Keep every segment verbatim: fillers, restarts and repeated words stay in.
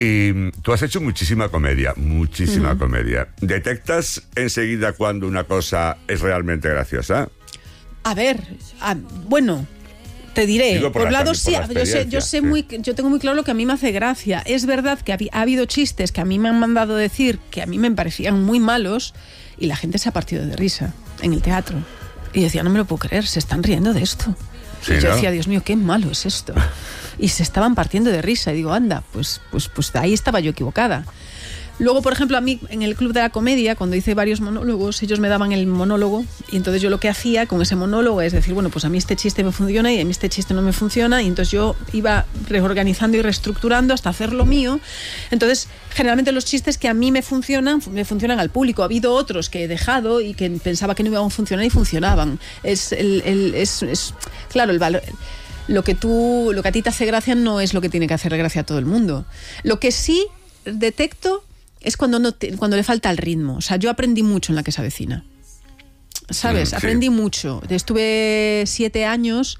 Y tú has hecho muchísima comedia, muchísima Mm. comedia. ¿Detectas enseguida cuando una cosa es realmente graciosa? A ver, a- bueno, te diré, Digo por por un la- lado por sí, la yo sé, yo experiencia, sé sí. muy, yo tengo muy claro lo que a mí me hace gracia. Es verdad que ha, habi- ha habido chistes que a mí me han mandado decir que a mí me parecían muy malos y la gente se ha partido de risa en el teatro. Y yo decía, no me lo puedo creer, se están riendo de esto. Sí, y yo ¿no? decía, Dios mío, qué malo es esto. Y se estaban partiendo de risa. Y digo, anda, pues, pues, pues ahí estaba yo equivocada. Luego, por ejemplo, a mí en el Club de la Comedia, cuando hice varios monólogos, ellos me daban el monólogo y entonces yo lo que hacía con ese monólogo es decir, bueno, pues a mí este chiste me funciona y a mí este chiste no me funciona y entonces yo iba reorganizando y reestructurando hasta hacer lo mío. Entonces, generalmente los chistes que a mí me funcionan, me funcionan al público. Ha habido otros que he dejado y que pensaba que no iban a funcionar y funcionaban. Es, el, el, es, es claro, el valor... Lo que tú, lo que a ti te hace gracia no es lo que tiene que hacerle gracia a todo el mundo. Lo que sí detecto es cuando no te- cuando le falta el ritmo. O sea, yo aprendí mucho en La que se avecina. ¿Sabes? Mm, sí. Aprendí mucho. Estuve siete años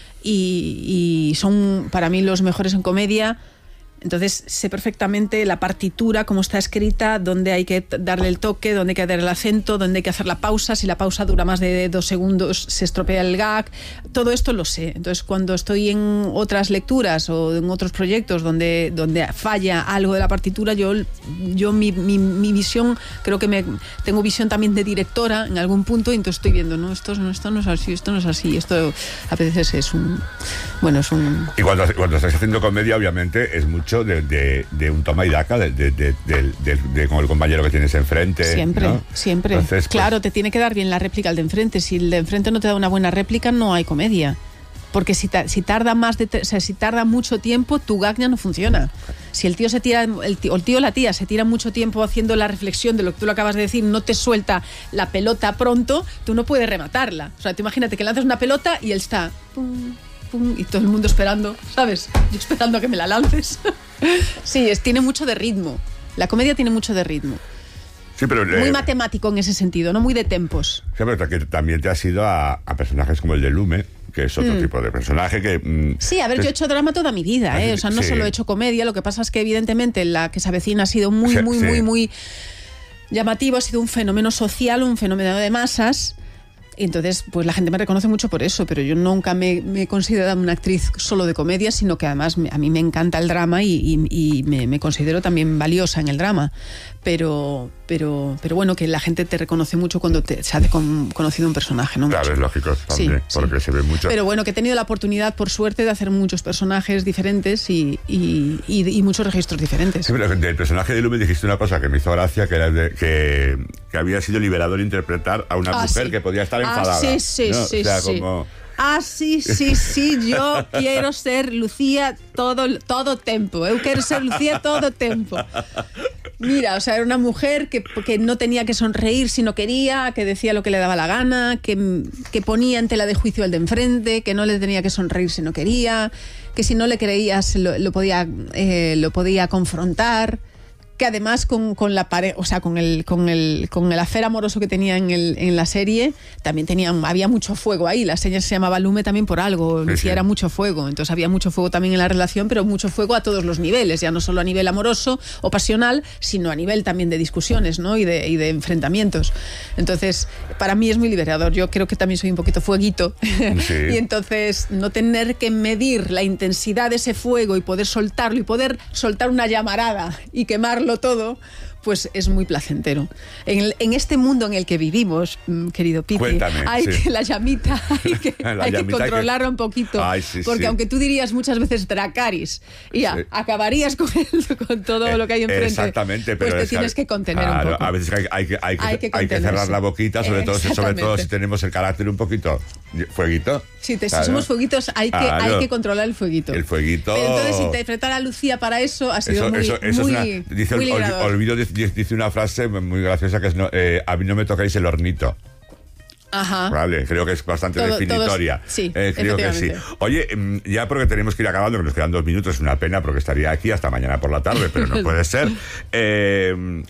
y, y son para mí los mejores en comedia. Entonces sé perfectamente la partitura, cómo está escrita, dónde hay que t- darle el toque, dónde hay que dar el acento, dónde hay que hacer la pausa. Si la pausa dura más de dos segundos, se estropea el gag. Todo esto lo sé. Entonces, cuando estoy en otras lecturas o en otros proyectos donde, donde falla algo de la partitura, yo, yo mi, mi, mi visión, creo que me, tengo visión también de directora en algún punto, y entonces estoy viendo, no, esto, no, esto no es así, esto no es así. Esto a veces es un... Bueno, es un... Y cuando, cuando estás haciendo comedia, obviamente, es mucho de, de, de un toma y daca, de, de, de, de, de- de con el compañero que tienes enfrente. Siempre, ¿no? siempre. Entonces, pues, claro, te tiene que dar bien la réplica al de enfrente. Si el de enfrente no te da una buena réplica, no hay comedia. Porque si, ta- si tarda más de, te- o sea, si tarda mucho tiempo, tu gag ya no funciona. Si el tío se tira, el tío, o el tío o la tía se tira mucho tiempo haciendo la reflexión de lo que tú lo acabas de decir, no te suelta la pelota pronto, tú no puedes rematarla. O sea, tú imagínate que lanzas una pelota y él está pum, pum, y todo el mundo esperando, ¿sabes? Yo esperando a que me la lances. Sí, es, tiene mucho de ritmo. La comedia tiene mucho de ritmo. sí, pero, Muy eh, matemático en ese sentido, no muy de tempos. sí, pero que también te has ido a, a personajes como el de Lume, que es otro tipo de personaje que... mm, Sí, a ver, es- yo he hecho drama toda mi vida, Ah, ¿eh? sí, O sea, no sí. solo he hecho comedia, lo que pasa es que evidentemente la que se avecina ha sido muy, Sí, muy, sí. muy, muy llamativo, ha sido un fenómeno social, un fenómeno de masas. Y entonces, pues la gente me reconoce mucho por eso, pero yo nunca me, me he considerado una actriz solo de comedia, sino que además me- a mí me encanta el drama y, y- y me, me considero también valiosa en el drama. Pero, pero, pero bueno, que la gente te reconoce mucho cuando te, se ha con- conocido un personaje, ¿no? Claro, Mucho. es lógico también, Sí, porque sí. se ve mucho. Pero bueno, que he tenido la oportunidad, por suerte, de hacer muchos personajes diferentes y, y, y- y muchos registros diferentes. Sí, pero del personaje de Lume dijiste una cosa que me hizo gracia, que era de- que, que había sido liberador interpretar a una Ah, mujer sí. que podía estar Ah, enfadada. sí, sí, ¿no? sí, O sea, sí. como... Ah, sí, sí, sí, yo quiero ser Lucía todo todo tempo. Eu quero ser Lucía todo tempo. Mira, o sea, era una mujer que, que no tenía que sonreír si no quería, que decía lo que le daba la gana, que, que ponía en tela de juicio al de enfrente, que no le tenía que sonreír si no quería, que si no le creías lo, lo podía, eh, lo podía confrontar. Que además con, con la pareja, o sea, con el, con el, con el afer amoroso que tenía en, el, en la serie, también tenía, había mucho fuego ahí. La serie se llamaba Lume también por algo, Sí, Lucía sí. era mucho fuego, entonces había mucho fuego también en la relación, pero mucho fuego a todos los niveles, ya no solo a nivel amoroso o pasional, sino a nivel también de discusiones, ¿no? Y de, y de enfrentamientos. Entonces, para mí es muy liberador. Yo creo que también soy un poquito fueguito. Sí. Y entonces, no tener que medir la intensidad de ese fuego y poder soltarlo y poder soltar una llamarada y quemarlo todo, pues es muy placentero. En, el- en este mundo en el que vivimos, mm, querido Piti, Cuéntame, hay sí. que la llamita hay que, La hay que llamita hay que- controlarla un poquito, Ay, sí, porque sí. aunque tú dirías muchas veces Dracarys y ya, Sí. acabarías con, el- con todo Eh, lo que hay enfrente, Exactamente, pero pues te es tienes que contener claro, un poco. A veces hay, hay que, hay, que, Hay que hay que contenerse. cerrar la boquita, sobre todo, sobre todo Exactamente. si tenemos el carácter un poquito fueguito. Si, te, si Claro. somos fueguitos, hay que, Claro. hay que controlar el fueguito. El fueguito. Pero entonces, interpretar a Lucía para eso ha sido Eso, muy, eso, eso muy, es una, dice, muy Ol- liberador. Olvido dice, dice una frase muy graciosa que es no, eh, a mí no me tocáis el hornito. Ajá. Vale, creo que es bastante Todo- definitoria. todos- sí, Eh, creo que sí. efectivamente. Oye, mm, ya porque tenemos que ir acabando, que nos quedan dos minutos, es una pena porque estaría aquí hasta mañana por la tarde, pero no puede ser. Eh,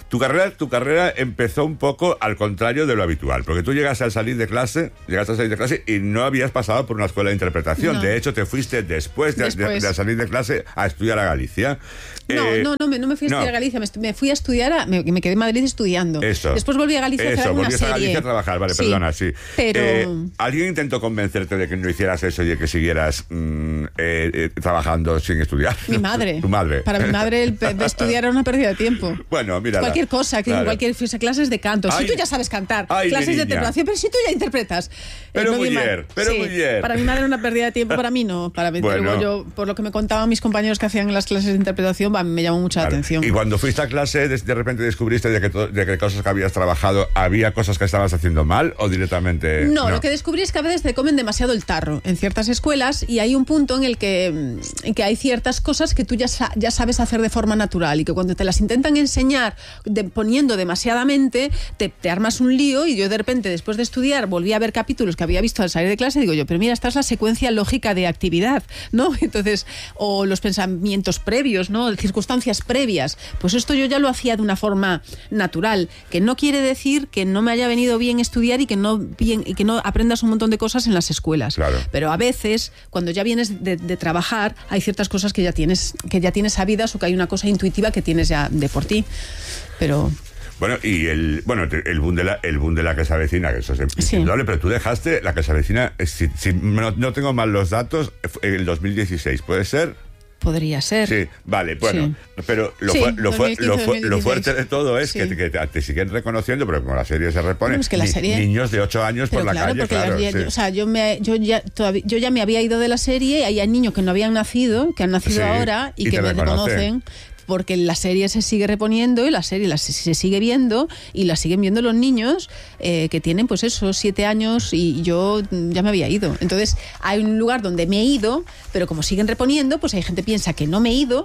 Tu carrera, tu carrera empezó un poco al contrario de lo habitual, porque tú llegaste al salir de clase, llegaste a salir de clase y no habías pasado por una escuela de interpretación. No. De hecho, te fuiste después de, después de, de salir de clase a estudiar a Galicia. No, eh, no, no me, no me fui a estudiar no. a Galicia, me, me fui a estudiar, a, me, me quedé en Madrid estudiando. Eso. Después volví a Galicia eso, a hacer una serie. Eso, volvías a Galicia a trabajar, vale, sí, perdona, sí. Pero... Eh, ¿Alguien intentó convencerte de que no hicieras eso y de que siguieras mmm, eh, eh, trabajando sin estudiar? Mi madre. Tu madre. Para mi madre el pe- estudiar era una pérdida de tiempo. Bueno, mira. Cualquier cosa, que claro. cualquier fuese clases de canto. Ay, si tú ya sabes cantar, ay, clases de, de interpretación, pero si tú ya interpretas. Pero eh, muy no, bien, pero sí, muy bien. Para mi madre era una pérdida de tiempo, para mí no. Para mí, bueno. Luego yo, por lo que me contaban mis compañeros que hacían las clases de interpretación, va, me llamó mucha claro. atención. Y cuando fuiste a clase, de, de repente descubriste de que, to, de que cosas que habías trabajado, ¿había cosas que estabas haciendo mal o directamente...? No, no, lo que descubrí es que a veces te comen demasiado el tarro en ciertas escuelas y hay un punto en el que, en que hay ciertas cosas que tú ya, sa- ya sabes hacer de forma natural y que cuando te las intentan enseñar de, poniendo demasiadamente, te, te armas un lío. Y yo de repente, después de estudiar, volví a ver capítulos que había visto al salir de clase y digo yo, pero mira, esta es la secuencia lógica de actividad, ¿no? Entonces, o los pensamientos previos, ¿no? Circunstancias previas. Pues esto yo ya lo hacía de una forma natural, que no quiere decir que no me haya venido bien estudiar y que no, bien, y que no aprendas un montón de cosas en las escuelas. Claro. Pero a veces, cuando ya vienes de, de trabajar, hay ciertas cosas que ya tienes, que ya tienes sabidas o que hay una cosa intuitiva que tienes ya de por ti. Pero... Bueno, y el bueno el boom de la, el boom de la que se avecina, que eso es indudable, sí. Pero tú dejaste la que se avecina, si, si no, no tengo mal los datos, en el dos mil dieciséis, ¿puede ser? Podría ser. Sí, vale, bueno, sí. Pero lo, sí, fu- lo, fu- lo, fu- lo fuerte de todo es sí. que, te, que te, te siguen reconociendo, pero como la serie se repone, bueno, es que la serie... ni, niños de ocho años pero por claro, la calle, claro. La, sí. O sea, yo, me, yo, ya, todavía, yo ya me había ido de la serie y hay niños que no habían nacido, que han nacido sí, ahora y, y que me reconocen. Porque la serie se sigue reponiendo y la serie la, se sigue viendo y la siguen viendo los niños eh, que tienen pues eso, siete años y yo ya me había ido. Entonces hay un lugar donde me he ido, pero como siguen reponiendo, pues hay gente que piensa que no me he ido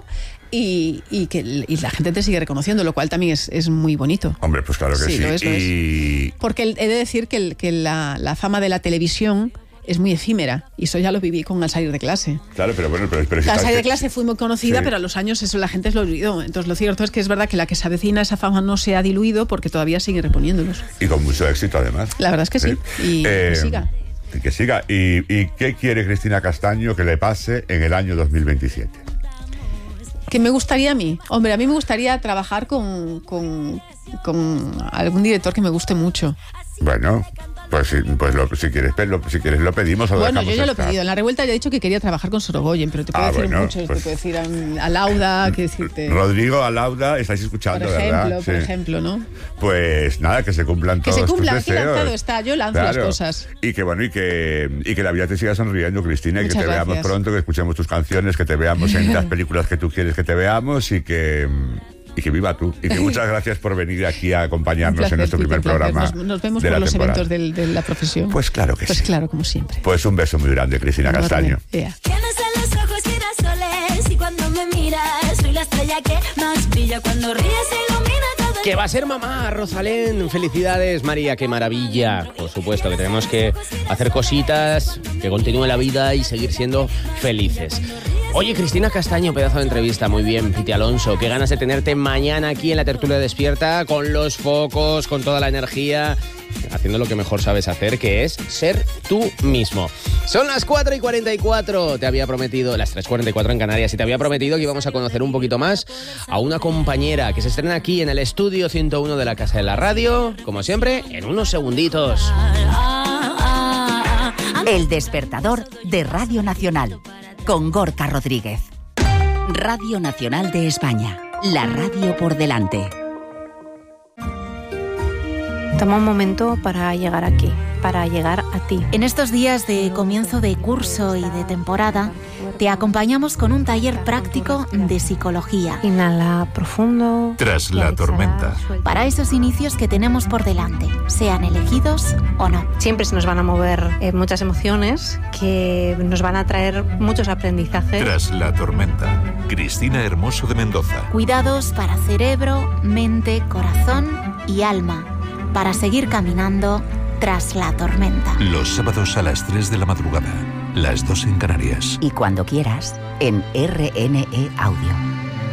y, y que y la gente te sigue reconociendo, lo cual también es, es muy bonito. Hombre, pues claro que sí. sí. Lo es, lo y... es. Porque he de decir que, el, que la, la fama de la televisión es muy efímera y eso ya lo viví con Al salir de clase. Claro, pero bueno, pero, pero si Al salir de clase fui muy conocida, sí. Pero a los años eso la gente lo olvidó. Entonces lo cierto es que es verdad que la que se avecina, esa fama no se ha diluido porque todavía sigue reponiéndolos. Y con mucho éxito además. La verdad es que sí, sí. Y eh, que siga. Que siga. ¿Y, ¿Y qué quiere Cristina Castaño que le pase en el año dos mil veintisiete? ¿Qué me gustaría a mí? Hombre, a mí me gustaría trabajar con, con, con algún director que me guste mucho. Bueno... Pues, sí, pues lo, si quieres lo, si quieres lo pedimos o bueno, yo ya estar. lo he pedido. En la revuelta ya he dicho que quería trabajar con Sorogoyen, pero te puedo ah, decir bueno, muchos. Pues, te puedo decir a, a Lauda, que decirte... Rodrigo, a Lauda, estáis escuchando, por ejemplo, ¿verdad? Por sí. ejemplo, ¿no? Pues nada, que se cumplan que todos se cumplan, tus deseos. Que lanzado está, yo lanzo claro. las cosas. Y que bueno, y que, y que la vida te siga sonriendo, Cristina, Muchas y que te gracias. veamos pronto, que escuchemos tus canciones, que te veamos en las películas que tú quieres que te veamos y que... Y que viva tú. Y que muchas gracias por venir aquí a acompañarnos placer, en nuestro primer programa. Nos, nos vemos de por los temporada. eventos del, de la profesión. Pues claro que pues sí. Pues claro, como siempre. Pues un beso muy grande, Cristina Enorme. Castaño. Yeah. Tienes en los ojos girasoles y cuando me miras soy la estrella que más brilla cuando ríes y ilumina todo. Que va a ser mamá, Rosalén. Felicidades, María, qué maravilla. Por supuesto que tenemos que hacer cositas, que continúe la vida y seguir siendo felices. Oye, Cristina Castaño, pedazo de entrevista, muy bien, Piti Alonso. Qué ganas de tenerte mañana aquí en la tertulia Despierta, con los focos, con toda la energía, haciendo lo que mejor sabes hacer, que es ser tú mismo. Son las cuatro y cuarenta y cuatro, te había prometido, las tres y cuarenta y cuatro en Canarias, y te había prometido que íbamos a conocer un poquito más a una compañera que se estrena aquí en el estudio ciento uno de la Casa de la Radio, como siempre, en unos segunditos. El despertador de Radio Nacional, con Gorka Rodríguez. Radio Nacional de España, la radio por delante. Toma un momento para llegar aquí, para llegar a ti. En estos días de comienzo de curso y de temporada, te acompañamos con un taller práctico de psicología. Inhala profundo. Tras la tormenta. Para esos inicios que tenemos por delante, sean elegidos o no. Siempre se nos van a mover eh, muchas emociones que nos van a traer muchos aprendizajes. Tras la tormenta. Cristina Hermoso de Mendoza. Cuidados para cerebro, mente, corazón y alma, para seguir caminando tras la tormenta. Los sábados a las tres de la madrugada, las dos en Canarias. Y cuando quieras, en R N E Audio.